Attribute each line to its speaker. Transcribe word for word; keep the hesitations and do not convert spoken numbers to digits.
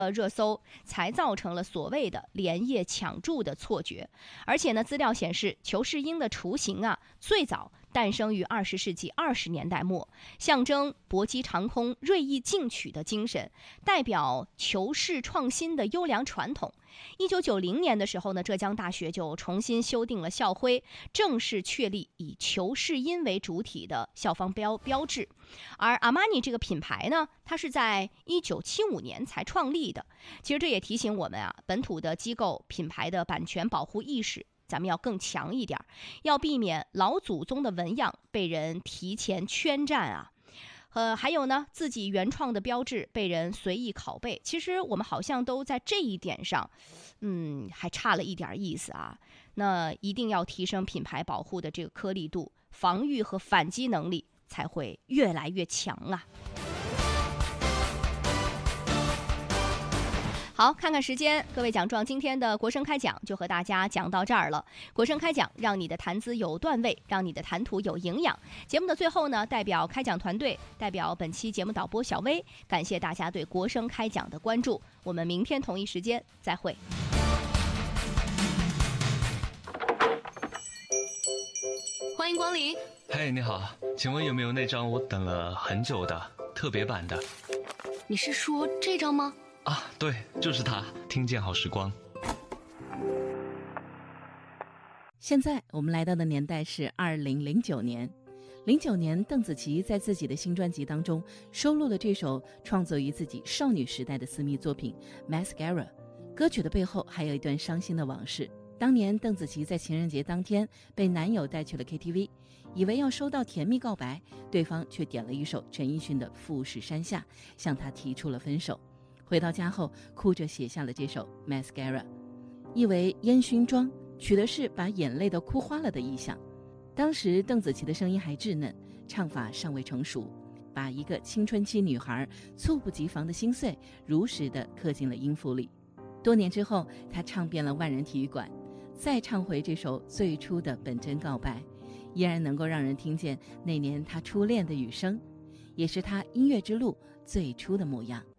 Speaker 1: 呃，热搜才造成了所谓的连夜抢注的错觉。而且呢，资料显示，裘世英的雏形啊，最早诞生于二十世纪二十年代末，象征搏击长空、锐意进取的精神，代表裘氏创新的优良传统。一九九零年的时候呢，浙江大学就重新修订了校徽，正式确立以裘世英为主体的校方标标志。而阿玛尼这个品牌呢，它是在一九七五年才创立的。其实这也提醒我们啊，本土的机构品牌的版权保护意识咱们要更强一点，要避免老祖宗的纹样被人提前圈占啊。呃，还有呢，自己原创的标志被人随意拷贝，其实我们好像都在这一点上，嗯，还差了一点意思啊。那一定要提升品牌保护的这个颗粒度，防御和反击能力才会越来越强啊。好，看看时间，各位奖状，今天的国声开讲就和大家讲到这儿了。国声开讲，让你的谈资有段位，让你的谈吐有营养。节目的最后呢，代表开讲团队，代表本期节目导播小薇，感谢大家对国声开讲的关注。我们明天同一时间再会。
Speaker 2: 欢迎光临。
Speaker 3: 嘿，你好，请问有没有那张我等了很久的特别版的？
Speaker 2: 你是说这张吗？
Speaker 3: 啊，对，就是它，听见好时光。
Speaker 4: 现在我们来到的年代是二零零九年。零九年，邓紫棋在自己的新专辑当中收录了这首创作于自己少女时代的私密作品《Mascara》。歌曲的背后还有一段伤心的往事。当年邓紫棋在情人节当天被男友带去了 K T V， 以为要收到甜蜜告白，对方却点了一首陈奕迅的《富士山下》，向她提出了分手。回到家后，哭着写下了这首 Mascara， 意为烟熏妆，取的是把眼泪都哭花了的意象。当时邓紫棋的声音还稚嫩，唱法尚未成熟，把一个青春期女孩猝不及防的心碎如实地刻进了音符里。多年之后，她唱遍了万人体育馆，再唱回这首最初的本真告白，依然能够让人听见那年她初恋的雨声，也是她音乐之路最初的模样。